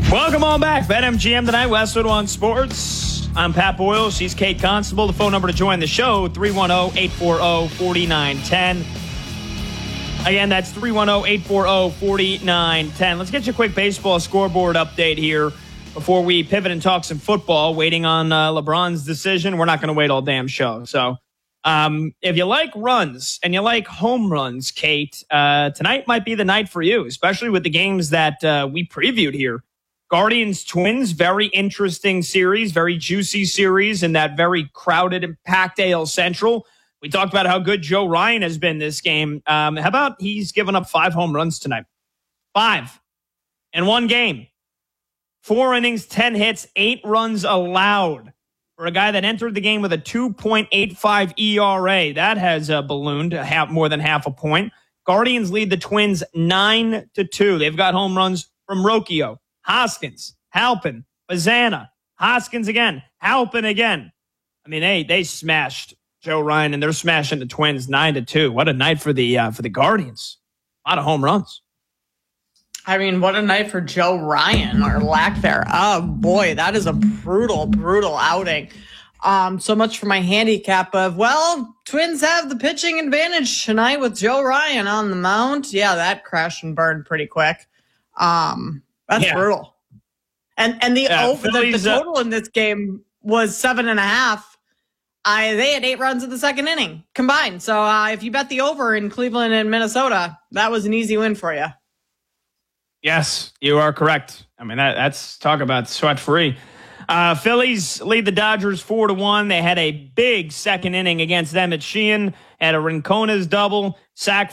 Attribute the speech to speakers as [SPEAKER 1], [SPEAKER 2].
[SPEAKER 1] Welcome on back. BetMGM tonight, Westwood One Sports. I'm Pat Boyle. She's Kate Constable. The phone number to join the show, 310-840-4910. Again, that's 310-840-4910. Let's get you a quick baseball scoreboard update here before we pivot and talk some football. Waiting on LeBron's decision. We're not going to wait all damn show. So if you like runs and you like home runs, Kate, tonight might be the night for you, especially with the games that we previewed here. Guardians Twins, very interesting series, very juicy series in that very crowded and packed AL Central. We talked about how good Joe Ryan has been this game. How about he's given up 5 home runs tonight? 5 in one game. 4 innings, 10 hits, 8 runs allowed for a guy that entered the game with a 2.85 ERA. That has ballooned more than half a point. Guardians lead the Twins 9-2. They've got home runs from Rocchio, Hoskins, Halpin, Bazana, Hoskins again, Halpin again. I mean, they smashed Joe Ryan, and they're smashing the Twins 9-2. What a night for the Guardians. A lot of home runs.
[SPEAKER 2] I mean, what a night for Joe Ryan, or lack there. Oh, boy, that is a brutal, brutal outing. So much for my handicap of, well, Twins have the pitching advantage tonight with Joe Ryan on the mound. Yeah, that crashed and burned pretty quick. That's brutal. And the total in this game was 7.5. They had 8 runs in the second inning combined. So if you bet the over in Cleveland and Minnesota, that was an easy win for you.
[SPEAKER 1] Yes, you are correct. I mean, that's talk about sweat-free. Phillies lead the Dodgers 4-1. They had a big second inning against them at Sheehan. Had a Rincona's double, sack